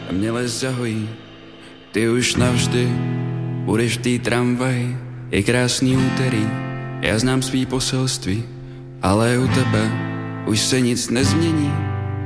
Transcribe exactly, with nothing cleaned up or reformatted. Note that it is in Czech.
a mě les zahojí. Ty už navždy budeš v té tramvaji, je krásný úterý, já znám svý poselství, ale u tebe už se nic nezmění.